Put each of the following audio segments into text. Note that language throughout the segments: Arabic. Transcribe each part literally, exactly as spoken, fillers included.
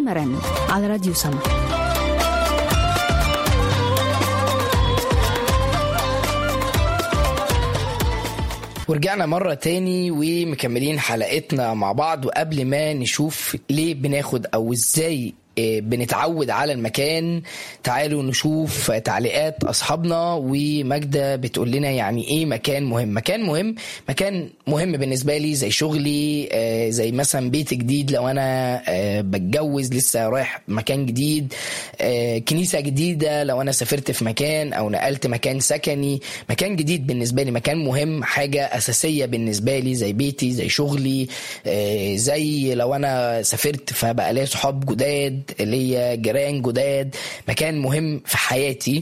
مرن على راديو سما. ورجعنا مرة تاني ومكملين حلقتنا مع بعض. وقبل ما نشوف ليه بناخد أو إزاي بنتعود على المكان، تعالوا نشوف تعليقات أصحابنا. ومجدة بتقول لنا يعني إيه مكان مهم. مكان مهم مكان مهم بالنسبة لي زي شغلي، زي مثلا بيت جديد لو أنا بتجوز لسه رايح مكان جديد، كنيسة جديدة لو أنا سافرت في مكان أو نقلت مكان سكني. مكان جديد بالنسبة لي مكان مهم، حاجة أساسية بالنسبة لي زي بيتي زي شغلي، زي لو أنا سافرت فبقى لي صحاب جداد اللي هي جيران جداد. مكان مهم في حياتي.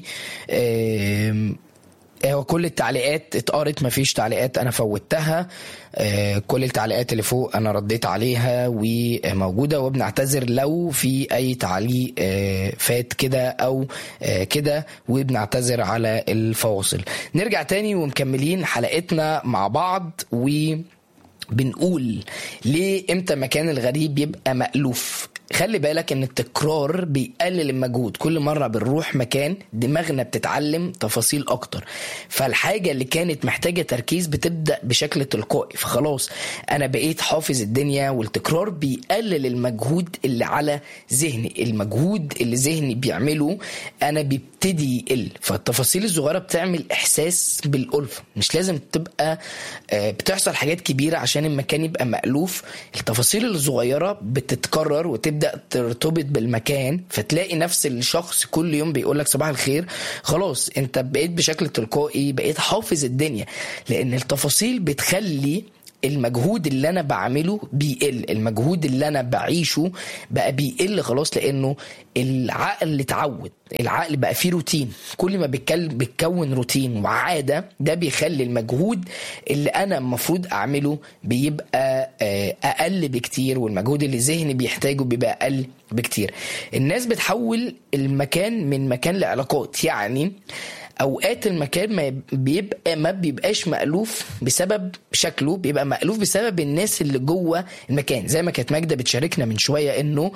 هو كل التعليقات اتقارت، مفيش تعليقات انا فوتها. كل التعليقات اللي فوق انا رديت عليها وموجودة، وبنعتذر لو في اي تعليق فات كده او كده، وبنعتذر على الفواصل. نرجع تاني ومكملين حلقتنا مع بعض. و بنقول ليه امتى مكان الغريب يبقى مألوف. خلي بالك ان التكرار بيقلل المجهود. كل مرة بنروح مكان دماغنا بتتعلم تفاصيل اكتر، فالحاجة اللي كانت محتاجة تركيز بتبدأ بشكل تلقائي، فخلاص انا بقيت حافظ الدنيا. والتكرار بيقلل المجهود اللي على ذهني، المجهود اللي ذهني بيعمله انا بيبتدي يقل. فالتفاصيل الصغيرة بتعمل احساس بالألفة. مش لازم تبقى بتحصل حاجات كبيرة عشان المكان يبقى مألوف. التفاصيل الصغيرة بتتكرر وتبدأ تبدأ ترتبط بالمكان، فتلاقي نفس الشخص كل يوم بيقولك صباح الخير. خلاص انت بقيت بشكل تلقائي بقيت حافظ الدنيا، لان التفاصيل بتخلي المجهود اللي انا بعمله بيقل، المجهود اللي انا بعيشه بقى بيقل خلاص، لانه العقل اتعود، العقل بقى فيه روتين. كل ما بيتكون روتين وعادة ده بيخلي المجهود اللي انا المفروض اعمله بيبقى اقل بكتير، والمجهود اللي ذهني بيحتاجه بيبقى اقل بكتير. الناس بتحول المكان من مكان لعلاقات. يعني اوقات المكان ما بيبقى ما بيبقاش مألوف بسبب شكله، بيبقى مألوف بسبب الناس اللي جوه المكان. زي ما كانت ماجدة بتشاركنا من شوية انه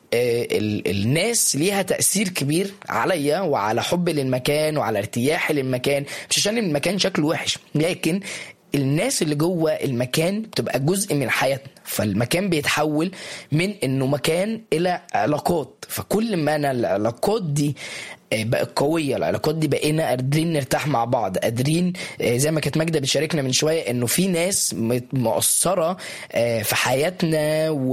الناس ليها تأثير كبير عليا وعلى حب للمكان وعلى ارتياحي للمكان، مش عشان المكان شكله وحش، لكن الناس اللي جوه المكان بتبقى جزء من حياتنا. فالمكان بيتحول من انه مكان الى علاقات. فكل ما انا العلاقات دي بقت قوية، العلاقات دي بقينا قادرين نرتاح مع بعض، قادرين زي ما كانت ماجدة بتشاركنا من شوية انه في ناس مؤثرة في حياتنا، و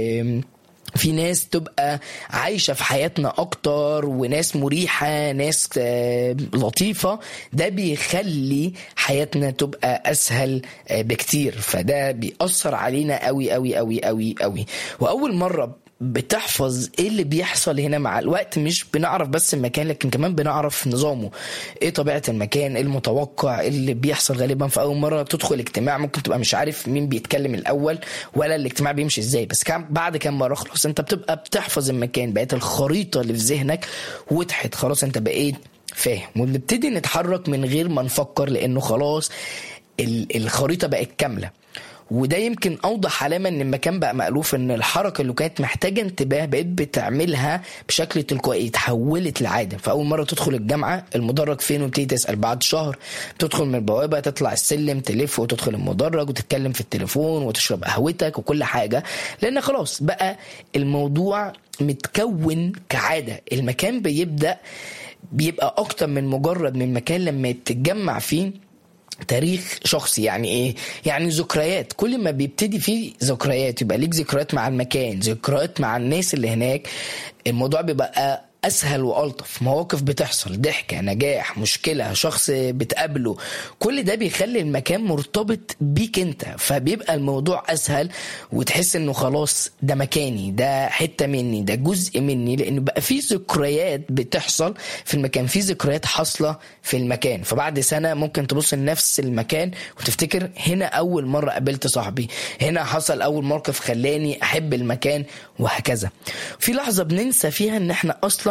في ناس تبقى عايشة في حياتنا أكتر، وناس مريحة، ناس لطيفة. ده بيخلي حياتنا تبقى أسهل بكتير، فده بيأثر علينا قوي قوي قوي قوي قوي. وأول مرة بتحفظ ايه اللي بيحصل هنا مع الوقت، مش بنعرف بس المكان لكن كمان بنعرف نظامه، ايه طبيعة المكان، ايه المتوقع، ايه اللي بيحصل. غالبا في اول مرة تدخل اجتماع ممكن تبقى مش عارف مين بيتكلم الاول ولا الاجتماع بيمشي ازاي، بس كان بعد كام مرة خلاص انت بتبقى بتحفظ المكان، بقيت الخريطة اللي في ذهنك وضحت، خلاص انت بقيت فاهم. ونبتدي نتحرك من غير ما نفكر، لانه خلاص الخريطة بقت كاملة. وده يمكن اوضح علامه ان المكان بقى مألوف، ان الحركه اللي كانت محتاجه انتباه بقيت بتعملها بشكل تلقائي، اتحولت لعاده. فاول مره تدخل الجامعه المدرج فين وبتيجي تسال، بعد شهر تدخل من البوابه تطلع السلم تلف وتدخل المدرج وتتكلم في التليفون وتشرب قهوتك وكل حاجه، لان خلاص بقى الموضوع متكون كعاده. المكان بيبدا بيبقى اكتر من مجرد من مكان لما تتجمع فيه تاريخ شخصي. يعني ايه؟ يعني ذكريات. كل ما بيبتدي فيه ذكريات يبقى ليك ذكريات مع المكان، ذكريات مع الناس اللي هناك، الموضوع بيبقى اسهل والطف. مواقف بتحصل، ضحكه، نجاح، مشكله، شخص بتقابله، كل ده بيخلي المكان مرتبط بيك انت، فبيبقى الموضوع اسهل وتحس انه خلاص ده مكاني، ده حته مني، ده جزء مني، لانه بقى في ذكريات بتحصل في المكان، في ذكريات حاصله في المكان. فبعد سنه ممكن تبص لنفس المكان وتفتكر هنا اول مره قابلت صاحبي، هنا حصل اول موقف خلاني احب المكان، وهكذا. في لحظه بننسى فيها ان احنا اصلا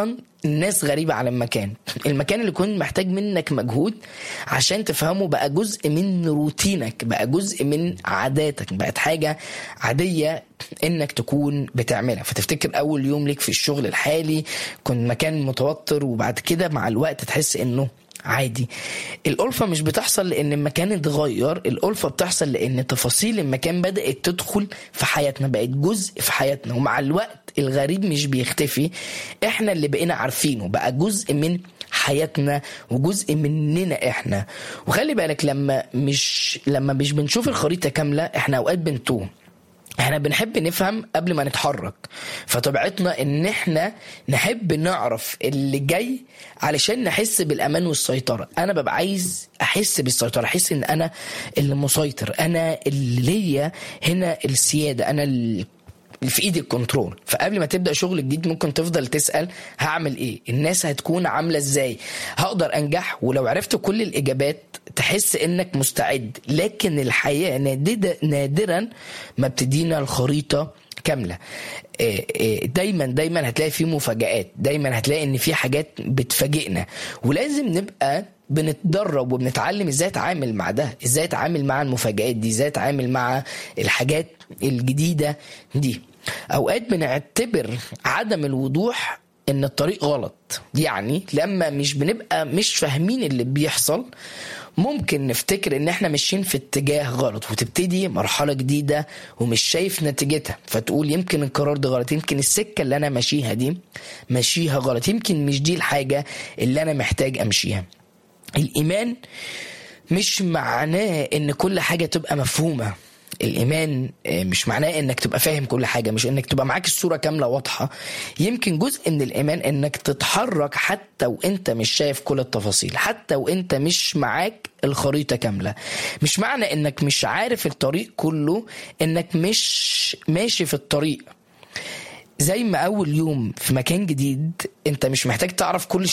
اصلا الناس غريبة على المكان. المكان اللي كنت محتاج منك مجهود عشان تفهمه بقى جزء من روتينك، بقى جزء من عاداتك، بقت حاجة عادية انك تكون بتعملها. فتفتكر اول يوم ليك في الشغل الحالي كنت مكان متوتر، وبعد كده مع الوقت تحس انه عادي. الألفة مش بتحصل لأن المكان اتغير، الألفة بتحصل لأن تفاصيل المكان بدأت تدخل في حياتنا، بقت جزء في حياتنا. ومع الوقت الغريب مش بيختفي، احنا اللي بقينا عارفينه بقى جزء من حياتنا وجزء مننا احنا. وخلي بالك لما مش لما مش بنشوف الخريطة كاملة احنا اوقات بنتوه. احنا بنحب نفهم قبل ما نتحرك، فطبيعتنا ان احنا نحب نعرف اللي جاي علشان نحس بالامان والسيطرة. انا ببقى عايز احس بالسيطرة، احس ان انا اللي مسيطر، انا اللي ليا هنا السيادة، انا اللي في ايدي الكنترول. فقبل ما تبدأ شغل جديد ممكن تفضل تسأل هعمل ايه، الناس هتكون عاملة ازاي، هقدر انجح. ولو عرفت كل الاجابات تحس انك مستعد. لكن الحياة نادرا ما بتدينا الخريطة كاملة. دايما دايما هتلاقي فيه مفاجآت، دايما هتلاقي ان في حاجات بتفاجئنا، ولازم نبقى بنتدرب وبنتعلم ازاي اتعامل مع ده، ازاي اتعامل مع المفاجآت دي، ازاي اتعامل مع الحاجات الجديدة دي. اوقات بنعتبر عدم الوضوح ان الطريق غلط، يعني لما مش بنبقى مش فاهمين اللي بيحصل ممكن نفتكر ان احنا ماشيين في اتجاه غلط، وتبتدي مرحلة جديدة ومش شايف نتيجتها، فتقول يمكن القرار ده غلط، يمكن السكة اللي انا ماشيها دي ماشيها غلط، يمكن مش دي الحاجة اللي انا محتاج امشيها. الإيمان مش معناه ان كل حاجة تبقى مفهومة. الإيمان مش معناه انك تبقى فاهم كل حاجة، مش انك تبقى معاك الصورة كاملة واضحة. يمكن جزء من الإيمان انك تتحرك حتى وانت مش شايف كل التفاصيل، حتى وانت مش معاك الخريطة كاملة. مش معنى انك مش عارف الطريق كله انك مش ماشي في الطريق. زي ما اول يوم في مكان جديد انت مش محتاج تعرف كل